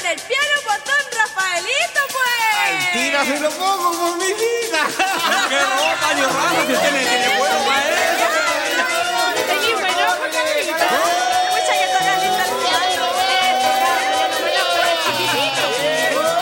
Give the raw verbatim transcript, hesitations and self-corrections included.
en el piano por don Rafaelito, pues. ¡Ay, tira, se lo pongo por mi vida! ¡Qué ropa, yo raro que tiene que después!